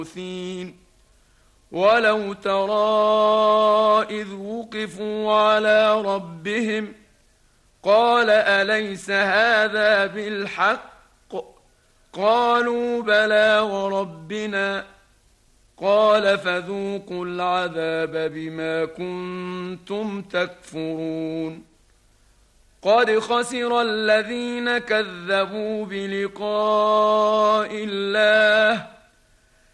ولو ترى إذ وقفوا على ربهم قال أليس هذا بالحق قالوا بلى وربنا قال فذوقوا العذاب بما كنتم تكفرون قد خسر الذين كذبوا بلقاء الله